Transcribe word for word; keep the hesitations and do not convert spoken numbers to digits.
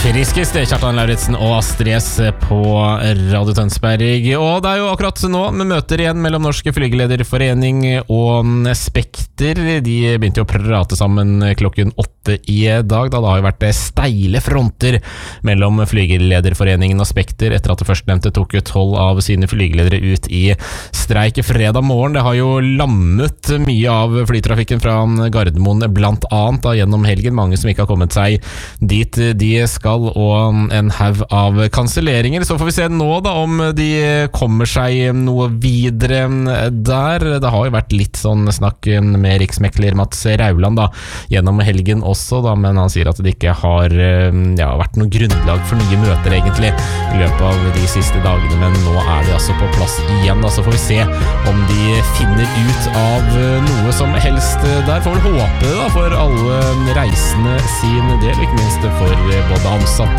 Friskest, Kjartan Lauritsen og Astrid S på Radio Tønsberg. Og det er jo akkurat nå med møter igjen mellom Norske Flygelederforening og Spekter. De begynte jo å prate sammen klokken åtte i dag, da det har jo vært steile fronter mellom Flygelederforeningen og Spekter etter at det førstnevnte tok jo tolv av sine flygeledere ut i streik fredag morgen. Det har jo lammet mye av flytrafikken fra Gardermoen blant annet da, gjennom helgen. Mange som ikke har kommet seg dit de skal, og en haug av kanselleringer. Så får vi se nå da om de kommer seg noe videre der. Det har jo vært litt sånn snakk med riksmekler Mats Rauland da, gjennom helgen også da, men han sier at det ikke har ja, vært noe grunnlag for nye møter egentlig i løpet av de siste dagene, men nå er de altså på plass igjen da. Så får vi se om de finner ut av noe som helst der. Får vel håpe det da, for alle reisende sin del, ikke minst for både ansatte